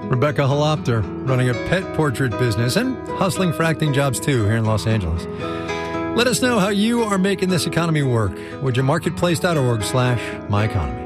Rebecca Holopter, running a pet portrait business and hustling for acting jobs too here in Los Angeles. Let us know how you are making this economy work. Would you marketplace.org/myeconomy.